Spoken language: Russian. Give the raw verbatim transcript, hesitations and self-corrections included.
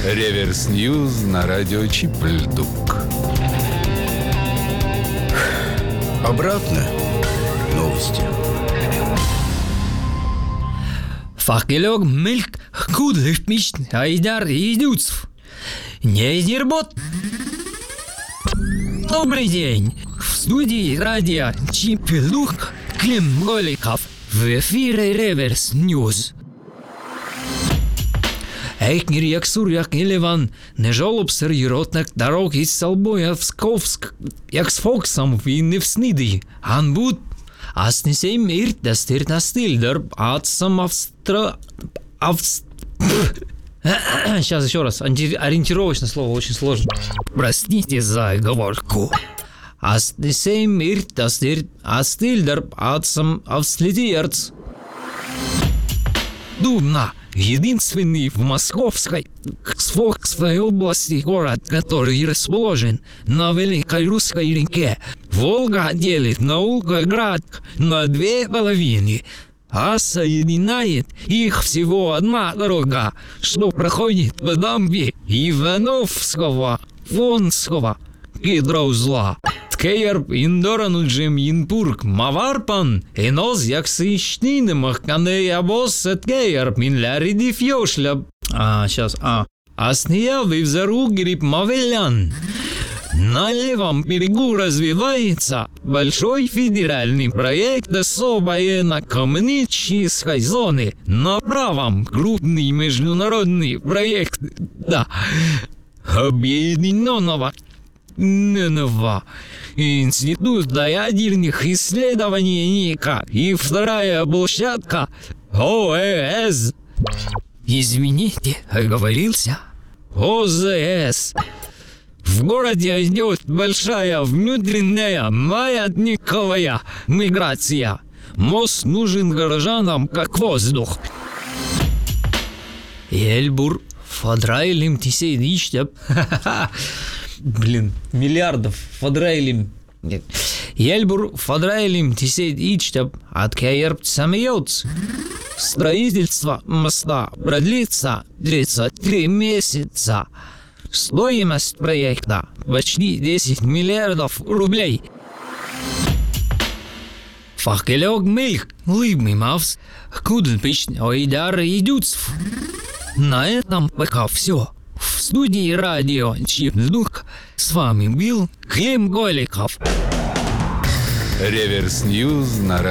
Реверс Ньюз на радио Чип-Льдук. Обратно новости. Факелек мельк кудлых мич айдар идуцв. Не изербот. Добрый день. В студии радио Чип-Льдук Клим Голиков. В эфире Реверс Ньюз. Ейкнер як суряк Елеван не жалоб серйотних дорог із Салбоя в Сковск, як з Фоксом він не всниди. Анбуд, а с несем ирт да стирт на стильдер, ад сам австра... Авст... Сейчас еще раз, ориентировочное слово очень сложно. Простите за оговорку. А с несем ирт да стирт, а стильдер, ад сам авслидиерц. Дубна. Единственный в Московской Сфокской области город, который расположен на Великой Русской реке. Волга делит Наукоград на две половины, а соединяет их всего одна дорога, что проходит по дамбе Ивановского, Вонского гидроузла. Ткеерб индораnuджем инпург маварпан, эноз як сыштинемах канея босса ткеерб минляриди фьошля. А, сейчас, а. Асния вивзару гриб мавелян. На левом берегу развивается большой федеральный проект особой экономической зоны. На правом крупный международный проект, да, объединенного Ненова Института ядерных исследований НИКа и вторая площадка ОЭС. Извините, оговорился. ОЗС. В городе идет большая внутренняя маятниковая миграция. Мост нужен горожанам как воздух. Эльбур фадрайлим тисейдичтеп. Блин, миллиардов фадрайлим. Ельбур фадрайлим тисейд ичтеп, откеерб самьёц. Строительство моста продлится тридцать три месяца. Стоимость проекта почти десять миллиардов рублей. Факелек мельк, лыбный мавс, кудлпич ойдар идуцв. На этом пока все. В студии радио Чип-Льдук с вами был Клим Голиков. Реверс Ньюз на радио